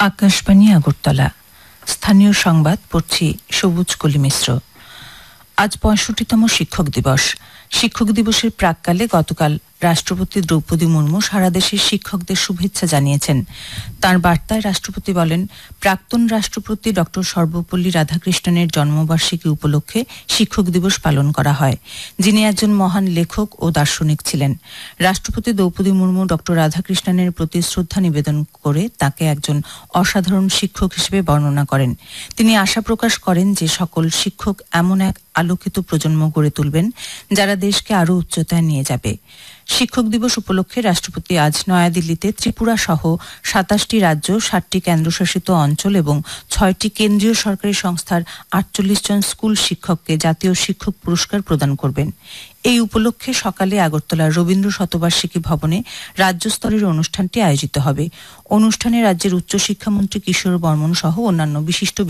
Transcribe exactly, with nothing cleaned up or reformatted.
আকাশবাণী আগরতলা। স্থানীয় সংবাদ পড়ছি সবুজ কলি মিশ্র। আজ পঁয়ষট্টিতম শিক্ষক দিবস। শিক্ষক দিবসের প্রাক্কালে গতকাল রাষ্ট্রপতি দ্রৌপদী মুর্মু সারা দেশের শিক্ষকদের শুভেচ্ছা জানিয়েছেন। তাঁর বার্তায় রাষ্ট্রপতি বলেন, প্রাক্তন রাষ্ট্রপতি ড সর্বপল্লী রাধাকৃষ্ণনের জন্মবার্ষিকী উপলক্ষে শিক্ষক দিবস পালন করা হয়, যিনি একজন মহান লেখক ও দার্শনিক ছিলেন। রাষ্ট্রপতি দ্রৌপদী মুর্মু ড রাধাকৃষ্ণনের প্রতি শ্রদ্ধা নিবেদন করে তাকে একজন অসাধারণ শিক্ষক হিসেবে বর্ণনা করেন। তিনি আশা প্রকাশ করেন যে সকল শিক্ষক এমন এক আলোকিত প্রজন্ম গড়ে তুলবেন যারা দেশকে আরও উচ্চতায় নিয়ে যাবে। শিক্ষক দিবস উপলক্ষে রাষ্ট্রপতি আজ নয়াদিল্লিতে ত্রিপুরা সহ সাতাশটি রাজ্য, ষাটটি কেন্দ্রশাসিত অঞ্চল এবং ছয়টি কেন্দ্রীয় সরকারি সংস্থার আটচল্লিশ জন স্কুল শিক্ষককে জাতীয় শিক্ষক পুরস্কার প্রদান করবেন। এই উপলক্ষে সকালে আগরতলার রবীন্দ্র শতবার্ষিকী ভবনে রাজ্য স্তরের অনুষ্ঠানটি আয়োজিত হবে। অনুষ্ঠানে রাজ্যের উচ্চশিক্ষামন্ত্রী কিশোর বর্মন সহ অন্যান্য বিশিষ্ট